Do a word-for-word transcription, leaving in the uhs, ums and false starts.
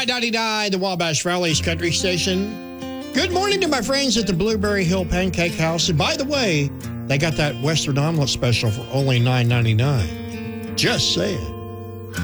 nine ninety-nine, the Wabash Valley's country station. Good morning to my friends at the Blueberry Hill Pancake House. And by the way, they got that Western omelet special for only nine ninety-nine. Just saying.